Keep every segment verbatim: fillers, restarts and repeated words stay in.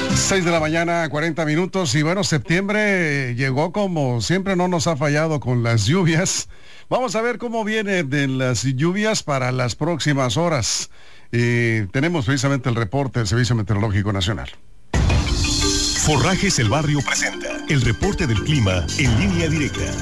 seis de la mañana, cuarenta minutos, y bueno, septiembre llegó como siempre, no nos ha fallado con las lluvias. Vamos a ver cómo viene de las lluvias para las próximas horas. Y tenemos precisamente el reporte del Servicio Meteorológico Nacional. Forrajes El Barrio presenta el reporte del clima en línea directa.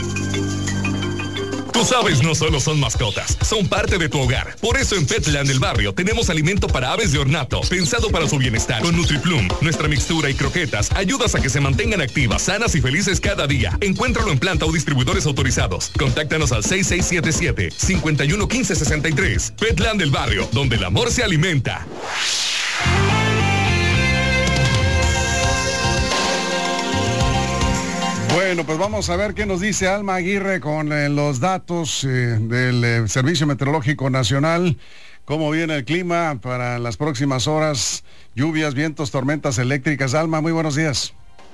Tus aves no solo son mascotas, son parte de tu hogar. Por eso en Petland El Barrio tenemos alimento para aves de ornato, pensado para su bienestar. Con Nutriplum, nuestra mixtura y croquetas ayudas a que se mantengan activas, sanas y felices cada día. Encuéntralo en planta o distribuidores autorizados. Contáctanos al seis seis siete siete, cinco uno uno, uno cinco seis tres. Petland El Barrio, donde el amor se alimenta. Bueno, pues vamos a ver qué nos dice Alma Aguirre con eh, los datos eh, del eh, Servicio Meteorológico Nacional. ¿Cómo viene el clima para las próximas horas? Lluvias, vientos, tormentas eléctricas. Alma, muy buenos días.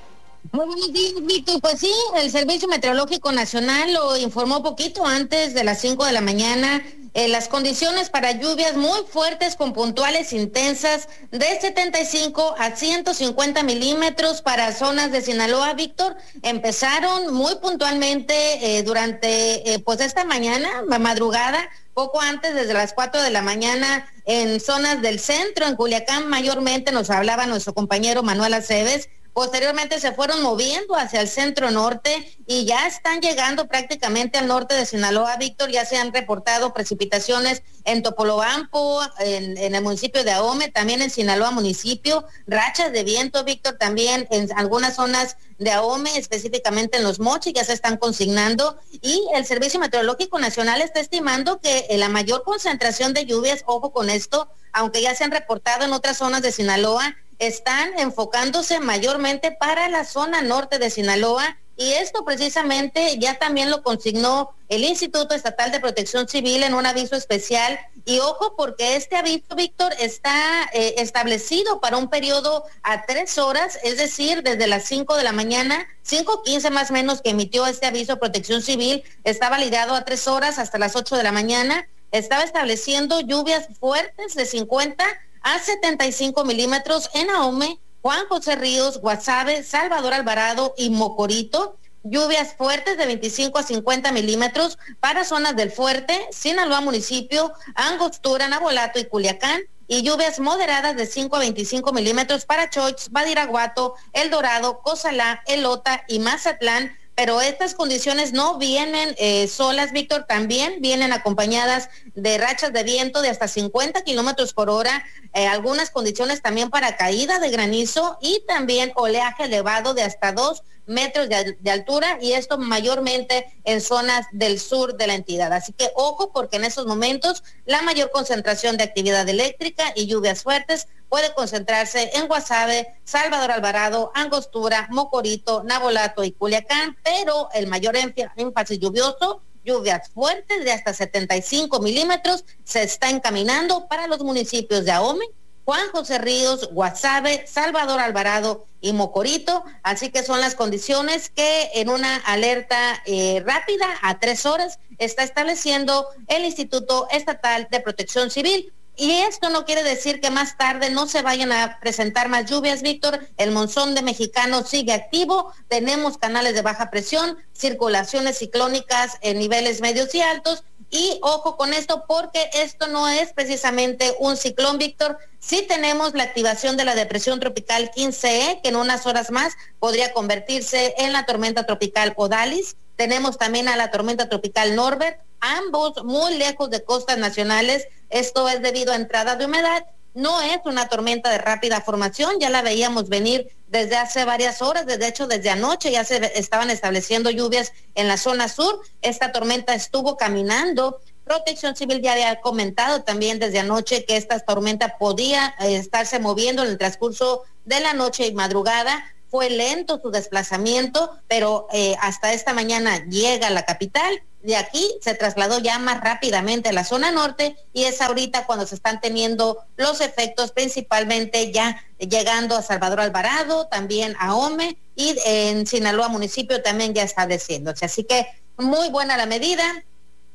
Muy buenos días, Víctor. Pues sí, el Servicio Meteorológico Nacional lo informó poquito antes de las cinco de la mañana. Eh, las condiciones para lluvias muy fuertes con puntuales intensas de setenta y cinco a ciento cincuenta milímetros para zonas de Sinaloa, Víctor. Empezaron muy puntualmente eh, durante eh, pues esta mañana, la madrugada, poco antes, desde las cuatro de la mañana, en zonas del centro, en Culiacán mayormente, nos hablaba nuestro compañero Manuel Aceves. Posteriormente se fueron moviendo hacia el centro norte y ya están llegando prácticamente al norte de Sinaloa, Víctor. Ya se han reportado precipitaciones en Topolobampo, en, en el municipio de Ahome, también en Sinaloa municipio, rachas de viento, Víctor, también en algunas zonas de Ahome, específicamente en Los Mochis, ya se están consignando, y el Servicio Meteorológico Nacional está estimando que la mayor concentración de lluvias, ojo con esto, aunque ya se han reportado en otras zonas de Sinaloa, están enfocándose mayormente para la zona norte de Sinaloa, y esto precisamente ya también lo consignó el Instituto Estatal de Protección Civil en un aviso especial. Y ojo, porque este aviso, Víctor, está eh, establecido para un periodo a tres horas, es decir, desde las cinco de la mañana, cinco quince más o menos que emitió este aviso de Protección Civil, está validado a tres horas hasta las ocho de la mañana. Estaba estableciendo lluvias fuertes de cincuenta a setenta y cinco milímetros en Ahome, Juan José Ríos, Guasave, Salvador Alvarado y Mocorito. Lluvias fuertes de veinticinco a cincuenta milímetros para zonas del Fuerte, Sinaloa municipio, Angostura, Nabolato y Culiacán. Y lluvias moderadas de cinco a veinticinco milímetros para Choix, Badiraguato, El Dorado, Cozalá, Elota y Mazatlán. Pero estas condiciones no vienen eh, solas, Víctor, también vienen acompañadas de rachas de viento de hasta cincuenta kilómetros por hora, eh, algunas condiciones también para caída de granizo y también oleaje elevado de hasta dos metros de, de altura, y esto mayormente en zonas del sur de la entidad. Así que ojo, porque en esos momentos la mayor concentración de actividad eléctrica y lluvias fuertes puede concentrarse en Guasave, Salvador Alvarado, Angostura, Mocorito, Nabolato y Culiacán, pero el mayor énfasis lluvioso, lluvias fuertes de hasta setenta y cinco milímetros, se está encaminando para los municipios de Ahome, Juan José Ríos, Guasave, Salvador Alvarado y Mocorito. Así que son las condiciones que en una alerta eh, rápida a tres horas está estableciendo el Instituto Estatal de Protección Civil. Y esto no quiere decir que más tarde no se vayan a presentar más lluvias, Víctor. El monzón de Mexicano sigue activo, tenemos canales de baja presión, circulaciones ciclónicas en niveles medios y altos. Y ojo con esto, porque esto no es precisamente un ciclón, Víctor. Sí tenemos la activación de la depresión tropical quince E, que en unas horas más podría convertirse en la tormenta tropical Odalis. Tenemos también a la tormenta tropical Norbert, ambos muy lejos de costas nacionales. Esto es debido a entrada de humedad. No es una tormenta de rápida formación, ya la veíamos venir desde hace varias horas, desde hecho desde anoche ya se estaban estableciendo lluvias en la zona sur. Esta tormenta estuvo caminando. Protección Civil ya había comentado también desde anoche que esta tormenta podía eh, estarse moviendo en el transcurso de la noche y madrugada. Fue lento su desplazamiento, pero eh, hasta esta mañana llega a la capital. De aquí se trasladó ya más rápidamente a la zona norte, y es ahorita cuando se están teniendo los efectos, principalmente ya llegando a Salvador Alvarado, también a Ahome, y en Sinaloa municipio también ya está desciéndose. Así que muy buena la medida.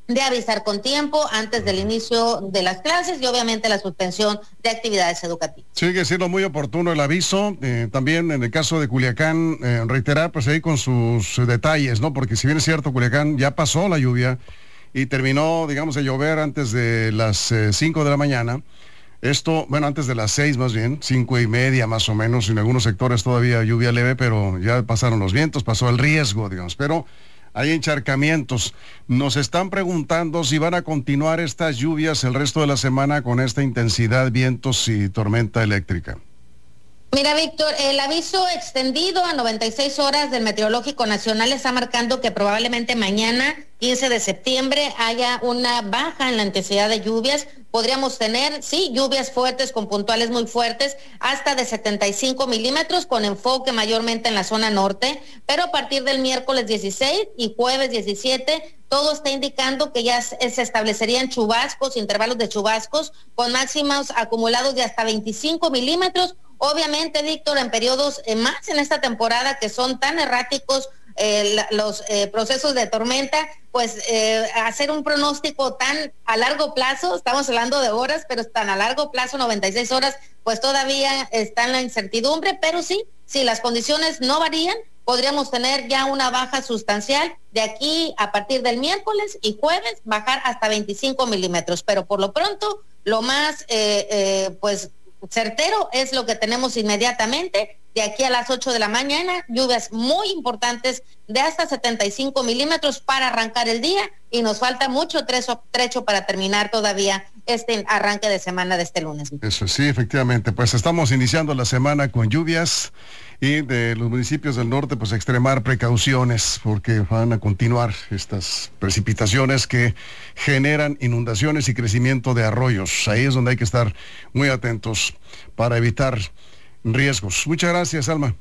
de avisar con tiempo antes del inicio de las clases y obviamente la suspensión de actividades educativas. Sigue siendo muy oportuno el aviso, eh, también en el caso de Culiacán, eh, reiterar pues ahí con sus detalles, ¿no? Porque si bien es cierto, Culiacán ya pasó la lluvia y terminó, digamos, de llover antes de las eh, cinco de la mañana. Esto, bueno, antes de las seis más bien, cinco y media más o menos, en algunos sectores todavía lluvia leve, pero ya pasaron los vientos, pasó el riesgo, digamos, pero hay encharcamientos. Nos están preguntando si van a continuar estas lluvias el resto de la semana con esta intensidad, vientos y tormenta eléctrica. Mira, Víctor, el aviso extendido a noventa y seis horas del Meteorológico Nacional está marcando que probablemente mañana, quince de septiembre, haya una baja en la intensidad de lluvias. Podríamos tener, sí, lluvias fuertes con puntuales muy fuertes, hasta de setenta y cinco milímetros, con enfoque mayormente en la zona norte, pero a partir del miércoles dieciséis y jueves diecisiete, todo está indicando que ya se establecerían chubascos, intervalos de chubascos, con máximos acumulados de hasta veinticinco milímetros. Obviamente, Víctor, en periodos eh, más en esta temporada que son tan erráticos eh, la, los eh, procesos de tormenta, pues eh, hacer un pronóstico tan a largo plazo, estamos hablando de horas, pero tan a largo plazo, noventa y seis horas, pues todavía está en la incertidumbre, pero sí, si las condiciones no varían, podríamos tener ya una baja sustancial de aquí a partir del miércoles y jueves, bajar hasta veinticinco milímetros, pero por lo pronto, lo más, eh, eh, pues, certero es lo que tenemos inmediatamente. De aquí a las ocho de la mañana, lluvias muy importantes de hasta setenta y cinco milímetros para arrancar el día, y nos falta mucho trecho, trecho para terminar todavía este arranque de semana de este lunes. Eso sí, efectivamente, pues estamos iniciando la semana con lluvias, y de los municipios del norte pues extremar precauciones porque van a continuar estas precipitaciones que generan inundaciones y crecimiento de arroyos. Ahí es donde hay que estar muy atentos para evitar riesgos. Muchas gracias, Alma.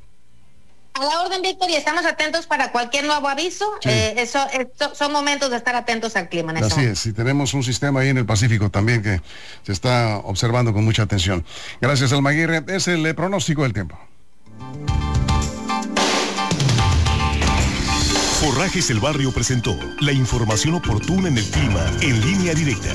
A la orden, Víctor, y estamos atentos para cualquier nuevo aviso. Sí. Eh, eso, eso son momentos de estar atentos al clima. En Así momento. es, y tenemos un sistema ahí en el Pacífico también que se está observando con mucha atención. Gracias, Alma Aguirre. Es el eh, pronóstico del tiempo. Forrajes El Barrio presentó la información oportuna en el clima en Línea Directa.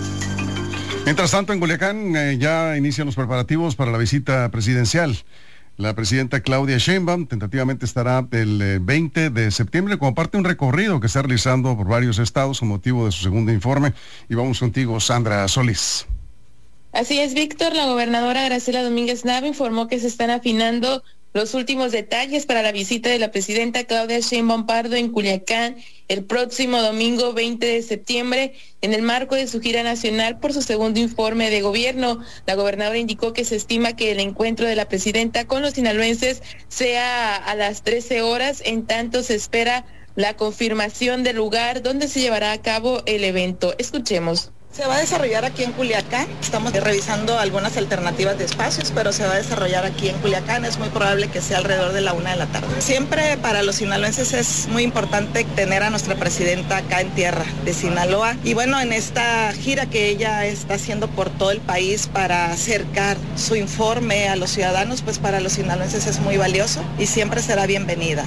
Mientras tanto, en Culiacán eh, ya inician los preparativos para la visita presidencial. La presidenta Claudia Sheinbaum tentativamente estará el eh, veinte de septiembre como parte de un recorrido que está realizando por varios estados con motivo de su segundo informe. Y vamos contigo, Sandra Solís. Así es, Víctor. La gobernadora Graciela Domínguez Nava informó que se están afinando los últimos detalles para la visita de la presidenta Claudia Sheinbaum Pardo en Culiacán el próximo domingo veinte de septiembre, en el marco de su gira nacional por su segundo informe de gobierno. La gobernadora indicó que se estima que el encuentro de la presidenta con los sinaloenses sea a las trece horas, en tanto se espera la confirmación del lugar donde se llevará a cabo el evento. Escuchemos. Se va a desarrollar aquí en Culiacán, estamos revisando algunas alternativas de espacios, pero se va a desarrollar aquí en Culiacán, es muy probable que sea alrededor de la una de la tarde. Siempre para los sinaloenses es muy importante tener a nuestra presidenta acá en tierra de Sinaloa, y bueno, en esta gira que ella está haciendo por todo el país para acercar su informe a los ciudadanos, pues para los sinaloenses es muy valioso y siempre será bienvenida.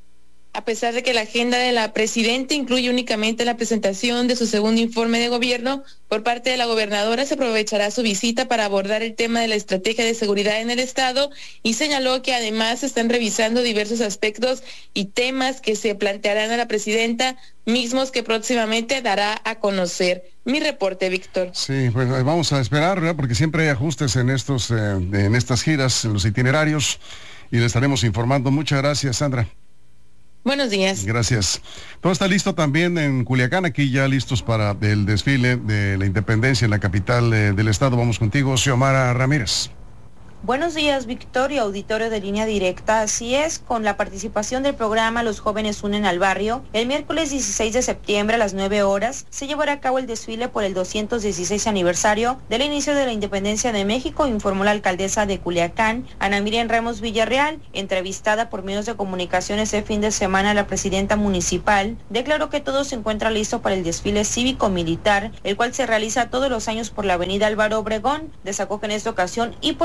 A pesar de que la agenda de la presidenta incluye únicamente la presentación de su segundo informe de gobierno, por parte de la gobernadora se aprovechará su visita para abordar el tema de la estrategia de seguridad en el estado, y señaló que además se están revisando diversos aspectos y temas que se plantearán a la presidenta, mismos que próximamente dará a conocer. Mi reporte, Víctor. Sí, pues vamos a esperar, ¿verdad? Porque siempre hay ajustes en estos, eh, en estas giras, en los itinerarios, y le estaremos informando. Muchas gracias, Sandra. Buenos días. Gracias. Todo está listo también en Culiacán, aquí ya listos para el desfile de la independencia en la capital eh, del estado. Vamos contigo, Xiomara Ramírez. Buenos días, Victorio, auditorio de Línea Directa. Así es, con la participación del programa Los Jóvenes Unen al Barrio, el miércoles dieciséis de septiembre a las nueve horas se llevará a cabo el desfile por el doscientos dieciséis aniversario del inicio de la independencia de México, informó la alcaldesa de Culiacán, Ana Miriam Ramos Villarreal. Entrevistada por medios de comunicación ese fin de semana, la presidenta municipal declaró que todo se encuentra listo para el desfile cívico-militar, el cual se realiza todos los años por la avenida Álvaro Obregón. Destacó que en esta ocasión y por primera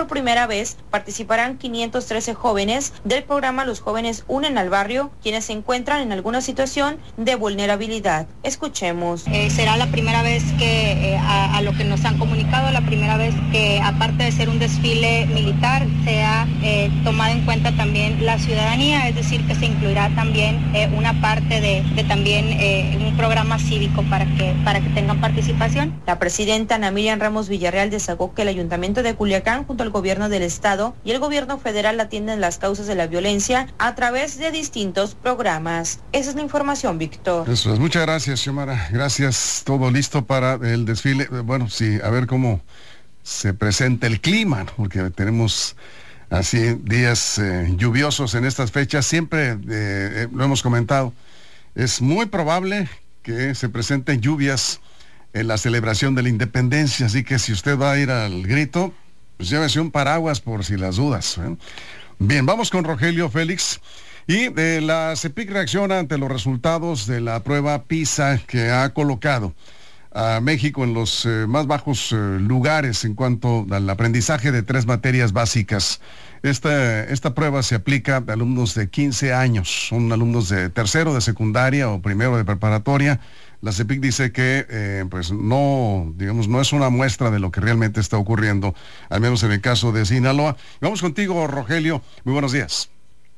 primera vez participarán quinientos trece jóvenes del programa Los Jóvenes Unen al Barrio, quienes se encuentran en alguna situación de vulnerabilidad. Escuchemos. Eh, será la primera vez que, eh, a, a lo que nos han comunicado, la primera vez que, aparte de ser un desfile militar, sea eh, tomada en cuenta también la ciudadanía, es decir, que se incluirá también eh, una parte de, de también eh, un programa cívico para que, para que tengan participación. La presidenta Ana Miriam Ramos Villarreal destacó que el Ayuntamiento de Culiacán, junto al Gobierno del Estado y el Gobierno Federal, atienden las causas de la violencia a través de distintos programas. Esa es la información, Víctor. Eso es. Muchas gracias, Xiomara. Gracias. Todo listo para el desfile. Bueno, sí, a ver cómo se presenta el clima, ¿no? Porque tenemos así días eh, lluviosos en estas fechas. Siempre eh, eh, lo hemos comentado. Es muy probable que se presenten lluvias en la celebración de la independencia, así que si usted va a ir al grito, pues llévese un paraguas por si las dudas, ¿eh? Bien, vamos con Rogelio Félix. Y eh, la CEPIC reacciona ante los resultados de la prueba PISA que ha colocado a México en los eh, más bajos eh, lugares en cuanto al aprendizaje de tres materias básicas. Esta, esta prueba se aplica a alumnos de quince años, son alumnos de tercero de secundaria o primero de preparatoria. La CEPIC dice que eh, pues no, digamos, no es una muestra de lo que realmente está ocurriendo, al menos en el caso de Sinaloa. Vamos contigo, Rogelio. Muy buenos días.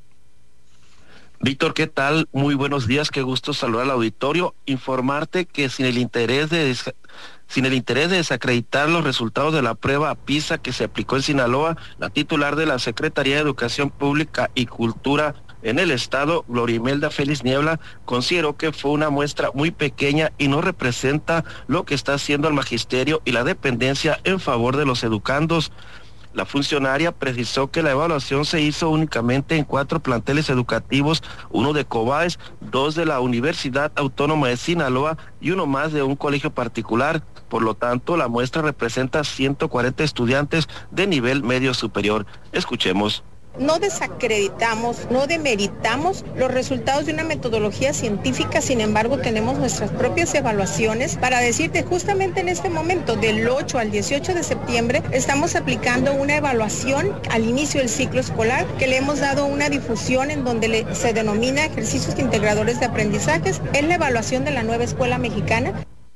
Víctor, ¿qué tal? Muy buenos días, qué gusto saludar al auditorio. Informarte que sin el interés de sin el interés de desacreditar los resultados de la prueba PISA que se aplicó en Sinaloa, la titular de la Secretaría de Educación Pública y Cultura en el estado, Gloria Imelda Félix Niebla, consideró que fue una muestra muy pequeña y no representa lo que está haciendo el magisterio y la dependencia en favor de los educandos. La funcionaria precisó que la evaluación se hizo únicamente en cuatro planteles educativos, uno de Cobaes, dos de la Universidad Autónoma de Sinaloa y uno más de un colegio particular. Por lo tanto, la muestra representa ciento cuarenta estudiantes de nivel medio superior. Escuchemos. No desacreditamos, no demeritamos los resultados de una metodología científica, sin embargo tenemos nuestras propias evaluaciones para decirte justamente en este momento, del ocho al dieciocho de septiembre, estamos aplicando una evaluación al inicio del ciclo escolar que le hemos dado una difusión en donde le, se denomina ejercicios integradores de aprendizajes, es la evaluación de la nueva escuela mexicana.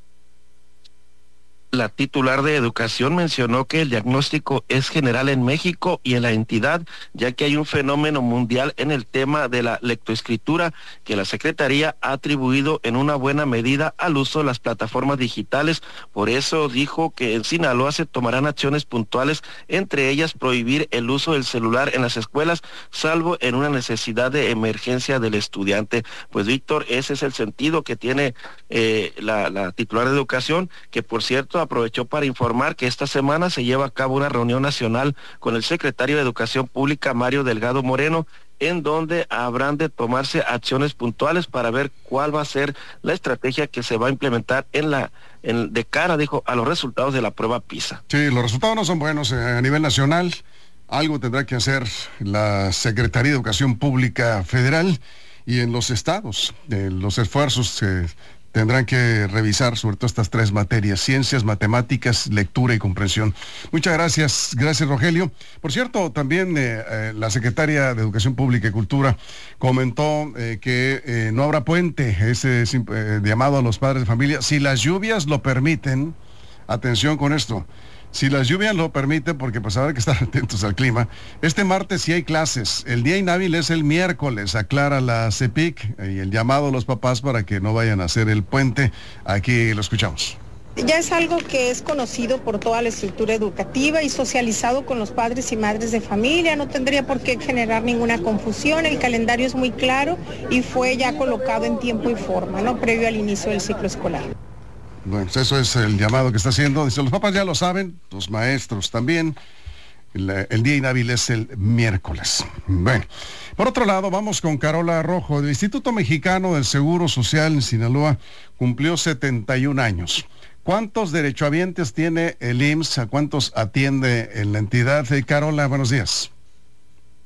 La titular de Educación mencionó que el diagnóstico es general en México y en la entidad, ya que hay un fenómeno mundial en el tema de la lectoescritura que la Secretaría ha atribuido en una buena medida al uso de las plataformas digitales. Por eso dijo que en Sinaloa se tomarán acciones puntuales, entre ellas prohibir el uso del celular en las escuelas, salvo en una necesidad de emergencia del estudiante. Pues Víctor, ese es el sentido que tiene eh, la, la titular de Educación, que por cierto aprovechó para informar que esta semana se lleva a cabo una reunión nacional con el secretario de Educación Pública, Mario Delgado Moreno, en donde habrán de tomarse acciones puntuales para ver cuál va a ser la estrategia que se va a implementar en la en, de cara, dijo, a los resultados de la prueba PISA. Sí, los resultados no son buenos eh, a nivel nacional. Algo tendrá que hacer la Secretaría de Educación Pública Federal y en los estados. Eh, los esfuerzos eh, tendrán que revisar sobre todo estas tres materias, ciencias, matemáticas, lectura y comprensión. Muchas gracias, gracias Rogelio. Por cierto, también eh, eh, la secretaria de Educación Pública y Cultura comentó eh, que eh, no habrá puente, ese eh, llamado a los padres de familia, si las lluvias lo permiten, atención con esto, si las lluvias lo permiten, porque pues habrá que estar atentos al clima. Este martes sí hay clases. El día inhábil es el miércoles, aclara la CEPIC, y el llamado a los papás para que no vayan a hacer el puente. Aquí lo escuchamos. Ya es algo que es conocido por toda la estructura educativa y socializado con los padres y madres de familia. No tendría por qué generar ninguna confusión. El calendario es muy claro y fue ya colocado en tiempo y forma, ¿no? Previo al inicio del ciclo escolar. Bueno, pues eso es el llamado que está haciendo. Dice, los papás ya lo saben, los maestros también. El, el día inhábil es el miércoles. Bueno, por otro lado, vamos con Carola Rojo. El Instituto Mexicano del Seguro Social en Sinaloa cumplió setenta y un años. ¿Cuántos derechohabientes tiene el I M S S? ¿A cuántos atiende en la entidad? Carola, buenos días.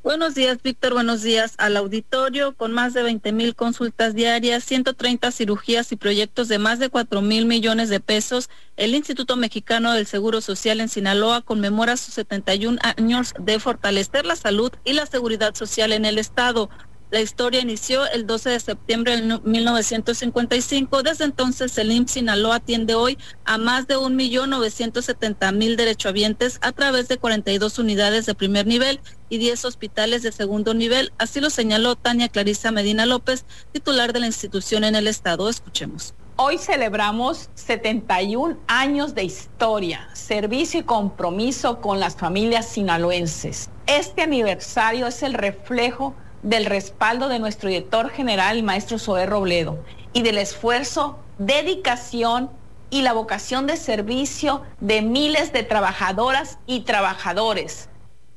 Buenos días, Víctor. Buenos días al auditorio. Con más de veinte mil consultas diarias, ciento treinta cirugías y proyectos de más de cuatro mil millones de pesos, el Instituto Mexicano del Seguro Social en Sinaloa conmemora sus setenta y un años de fortalecer la salud y la seguridad social en el estado. La historia inició el doce de septiembre de mil novecientos cincuenta y cinco. Desde entonces, el I M S S Sinaloa atiende hoy a más de un millón novecientos setenta mil derechohabientes a través de cuarenta y dos unidades de primer nivel y diez hospitales de segundo nivel. Así lo señaló Tania Clarisa Medina López, titular de la institución en el estado. Escuchemos. Hoy celebramos setenta y un años de historia, servicio y compromiso con las familias sinaloenses. Este aniversario es el reflejo del respaldo de nuestro director general, el maestro Zoé Robledo, y del esfuerzo, dedicación y la vocación de servicio de miles de trabajadoras y trabajadores.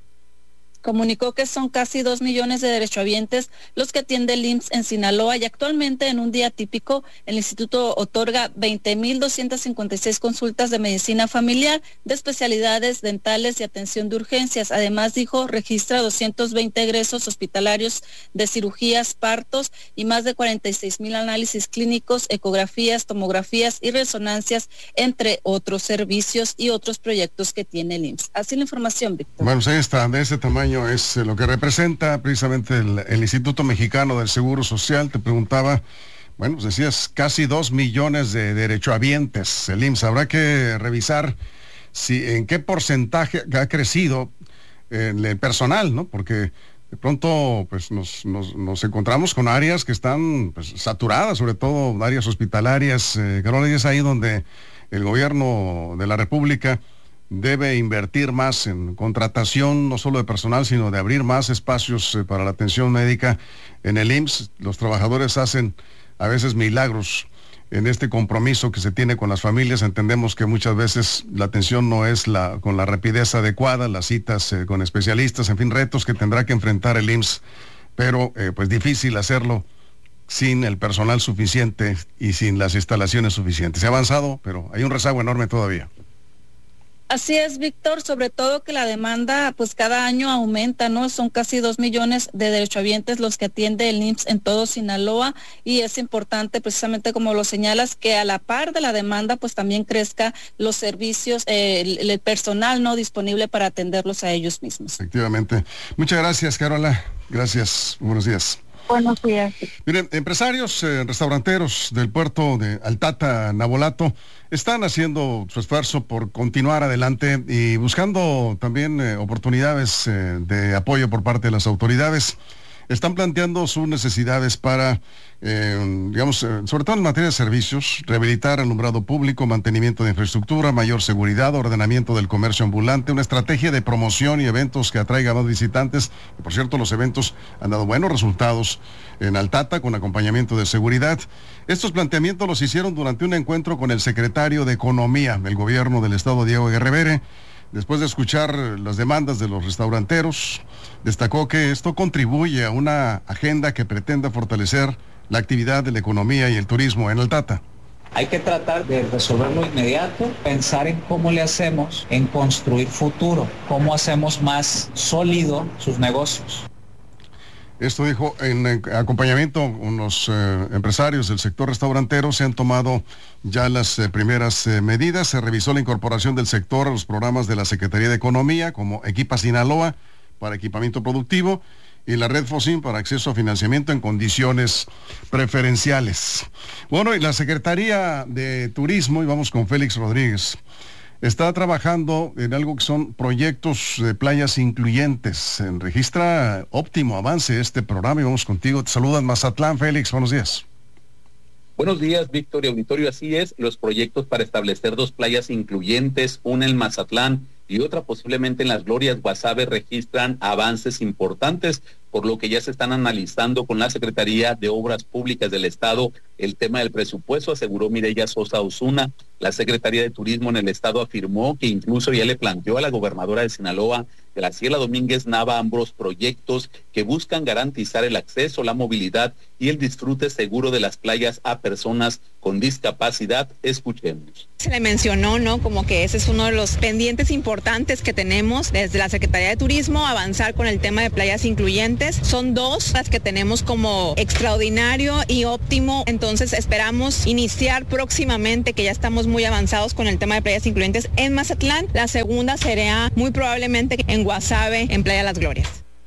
Comunicó que son casi dos millones de derechohabientes los que atiende el I M S S en Sinaloa y actualmente en un día típico el instituto otorga veinte mil doscientas cincuenta y seis consultas de medicina familiar, de especialidades dentales y atención de urgencias. Además, dijo, registra doscientos veinte egresos hospitalarios de cirugías, partos y más de cuarenta y seis mil análisis clínicos, ecografías, tomografías y resonancias, entre otros servicios y otros proyectos que tiene el I M S S. Así la información, Víctor. Bueno, pues ahí está, de ese tamaño es lo que representa precisamente el, el Instituto Mexicano del Seguro Social. Te preguntaba, bueno, pues decías casi dos millones de derechohabientes el I M S S. Habrá que revisar si en qué porcentaje ha crecido el, el personal, ¿no? Porque de pronto pues nos, nos, nos encontramos con áreas que están pues, saturadas, sobre todo áreas hospitalarias, eh, Carola, y es ahí donde el gobierno de la República debe invertir más en contratación, no solo de personal, sino de abrir más espacios eh, para la atención médica en el I M S S. Los trabajadores hacen a veces milagros en este compromiso que se tiene con las familias. Entendemos que muchas veces la atención no es la con la rapidez adecuada, las citas eh, con especialistas, en fin, retos que tendrá que enfrentar el I M S S, pero eh, pues difícil hacerlo sin el personal suficiente y sin las instalaciones suficientes. Se ha avanzado, pero hay un rezago enorme todavía. Así es, Víctor, sobre todo que la demanda pues cada año aumenta, ¿no? Son casi dos millones de derechohabientes los que atiende el I M S S en todo Sinaloa y es importante precisamente como lo señalas que a la par de la demanda pues también crezca los servicios, eh, el, el personal no disponible para atenderlos a ellos mismos. Efectivamente. Muchas gracias, Carola. Gracias. Buenos días. Buenos días. Miren, empresarios, eh, restauranteros del puerto de Altata, Navolato, están haciendo su esfuerzo por continuar adelante y buscando también eh, oportunidades eh, de apoyo por parte de las autoridades. Están planteando sus necesidades para, eh, digamos, eh, sobre todo en materia de servicios, rehabilitar el alumbrado público, mantenimiento de infraestructura, mayor seguridad, ordenamiento del comercio ambulante, una estrategia de promoción y eventos que atraiga más visitantes. Y por cierto, los eventos han dado buenos resultados en Altata con acompañamiento de seguridad. Estos planteamientos los hicieron durante un encuentro con el secretario de Economía del gobierno del estado, Diego Guerrevere. Después de escuchar las demandas de los restauranteros, destacó que esto contribuye a una agenda que pretende fortalecer la actividad de la economía y el turismo en Altata. Hay que tratar de resolverlo inmediato, pensar en cómo le hacemos, en construir futuro, cómo hacemos más sólido sus negocios. Esto dijo en acompañamiento con los eh, empresarios del sector restaurantero. Se han tomado ya las eh, primeras eh, medidas. Se revisó la incorporación del sector a los programas de la Secretaría de Economía, como Equipa Sinaloa para equipamiento productivo y la Red Focin para acceso a financiamiento en condiciones preferenciales. Bueno, y la Secretaría de Turismo, y vamos con Félix Rodríguez, está trabajando en algo que son proyectos de playas incluyentes. Registra óptimo avance este programa y vamos contigo. Te saludan Mazatlán, Félix, buenos días. Buenos días, Víctor y auditorio. Así es, los proyectos para establecer dos playas incluyentes, una en Mazatlán y otra posiblemente en las Glorias Guasave, registran avances importantes, por lo que ya se están analizando con la Secretaría de Obras Públicas del Estado el tema del presupuesto, aseguró Mireya Sosa Osuna. La Secretaría de Turismo en el Estado afirmó que incluso ya le planteó a la gobernadora de Sinaloa Graciela Domínguez Nava ambos proyectos que buscan garantizar el acceso, la movilidad y el disfrute seguro de las playas a personas con discapacidad. Escuchemos. Se le mencionó, ¿no? Como que ese es uno de los pendientes importantes que tenemos desde la Secretaría de Turismo, avanzar con el tema de playas incluyentes. Son dos las que tenemos como extraordinario y óptimo, entonces esperamos iniciar próximamente, que ya estamos muy avanzados con el tema de playas incluyentes en Mazatlán. La segunda será muy probablemente en Guasave, en Playa Las Glorias.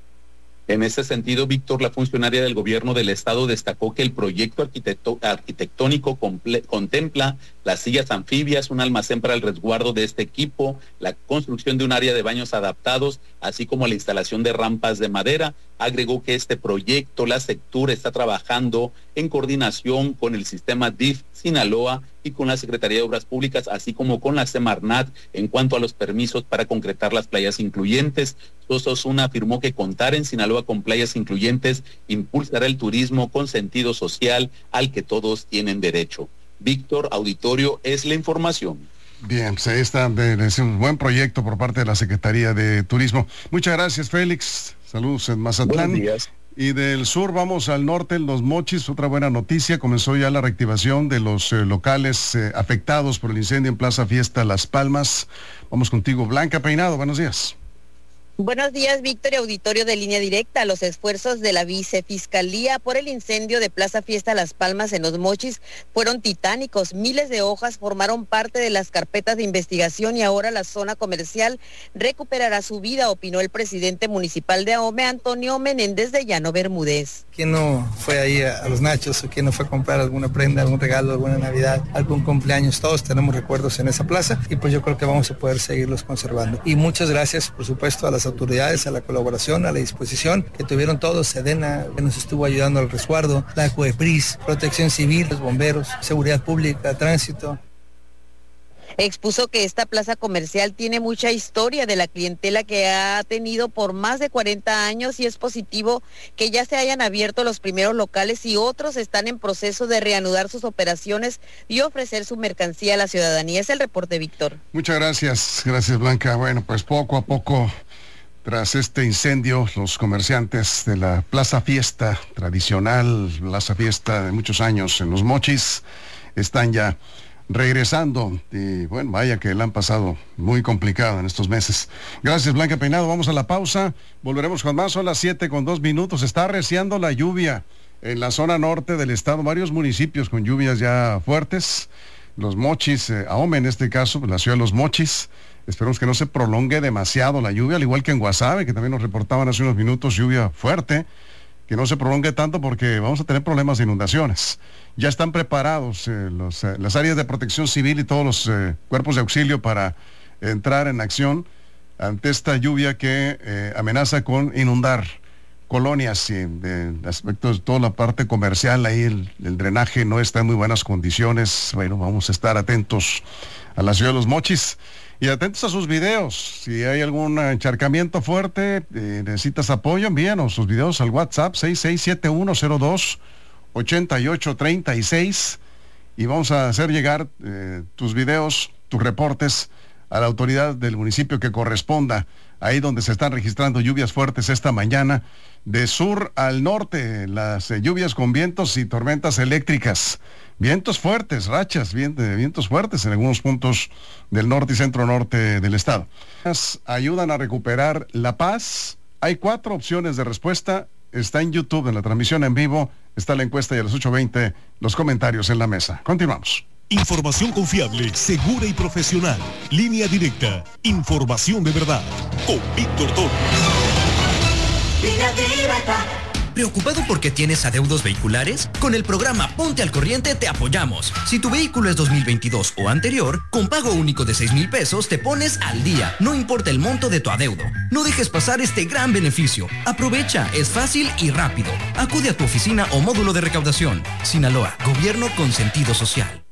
En ese sentido, Víctor, la funcionaria del gobierno del estado destacó que el proyecto arquitecto, arquitectónico comple, contempla las sillas anfibias, un almacén para el resguardo de este equipo, la construcción de un área de baños adaptados, así como la instalación de rampas de madera. Agregó que este proyecto, la Sectur, está trabajando en coordinación con el sistema D I F Sinaloa y con la Secretaría de Obras Públicas, así como con la Semarnat en cuanto a los permisos para concretar las playas incluyentes. Sosa Osuna afirmó que contar en Sinaloa con playas incluyentes impulsará el turismo con sentido social al que todos tienen derecho. Víctor, auditorio, es la información. Bien, pues ahí está, es un buen proyecto por parte de la Secretaría de Turismo. Muchas gracias, Félix. Saludos en Mazatlán. Buenos días. Y del sur vamos al norte, en Los Mochis. Otra buena noticia, comenzó ya la reactivación de los eh, locales eh, afectados por el incendio en Plaza Fiesta Las Palmas. Vamos contigo, Blanca Peinado, buenos días. Buenos días, Víctor y auditorio de Línea Directa. Los esfuerzos de la Vicefiscalía por el incendio de Plaza Fiesta Las Palmas en Los Mochis fueron titánicos. Miles de hojas formaron parte de las carpetas de investigación y ahora la zona comercial recuperará su vida, opinó el presidente municipal de Ahome, Antonio Menéndez de Llano Bermúdez. ¿Quién no fue ahí a, a los nachos o quién no fue a comprar alguna prenda, algún regalo, alguna Navidad, algún cumpleaños? Todos tenemos recuerdos en esa plaza y pues yo creo que vamos a poder seguirlos conservando. Y muchas gracias, por supuesto, a las autoridades, a la colaboración, a la disposición que tuvieron todos, Sedena, que nos estuvo ayudando al resguardo, la COEPRIS, Protección Civil, los bomberos, Seguridad Pública, Tránsito. Expuso que esta plaza comercial tiene mucha historia de la clientela que ha tenido por más de cuarenta años y es positivo que ya se hayan abierto los primeros locales y otros están en proceso de reanudar sus operaciones y ofrecer su mercancía a la ciudadanía. Es el reporte, Víctor. Muchas gracias, gracias, Blanca. Bueno, pues poco a poco, tras este incendio, los comerciantes de la Plaza Fiesta tradicional, Plaza Fiesta de muchos años en Los Mochis, están ya regresando y bueno, vaya que la han pasado muy complicado en estos meses. Gracias, Blanca Peinado. Vamos a la pausa, volveremos con más. Son las siete con dos minutos. Está arreciando la lluvia en la zona norte del estado, varios municipios con lluvias ya fuertes. Los Mochis, eh, Ahome en este caso, la ciudad de Los Mochis. Esperemos que no se prolongue demasiado la lluvia, al igual que en Guasave, que también nos reportaban hace unos minutos lluvia fuerte, que no se prolongue tanto porque vamos a tener problemas de inundaciones. Ya están preparados eh, los, eh, las áreas de protección civil y todos los eh, cuerpos de auxilio para entrar en acción ante esta lluvia que eh, amenaza con inundar colonias y de aspectos de toda la parte comercial. Ahí el, el drenaje no está en muy buenas condiciones. Bueno, vamos a estar atentos a la ciudad de Los Mochis y atentos a sus videos. Si hay algún encharcamiento fuerte, eh, necesitas apoyo, envíanos sus videos al WhatsApp seis seis siete uno cero dos ocho ocho tres seis y vamos a hacer llegar eh, tus videos, tus reportes a la autoridad del municipio que corresponda, ahí donde se están registrando lluvias fuertes esta mañana, de sur al norte, las eh, lluvias con vientos y tormentas eléctricas, vientos fuertes, rachas, vient, vientos fuertes en algunos puntos del norte y centro norte del estado. Ayudan a recuperar la paz. Hay cuatro opciones de respuesta. Está en YouTube, en la transmisión en vivo, está la encuesta y a las ocho veinte los comentarios en la mesa. Continuamos. Información confiable, segura y profesional. Línea Directa. Información de verdad. Con Víctor Torres. Línea Directa. ¿Preocupado porque tienes adeudos vehiculares? Con el programa Ponte al Corriente te apoyamos. Si tu vehículo es dos mil veintidós o anterior, con pago único de seis mil pesos te pones al día. No importa el monto de tu adeudo. No dejes pasar este gran beneficio. Aprovecha, es fácil y rápido. Acude a tu oficina o módulo de recaudación. Sinaloa, gobierno con sentido social.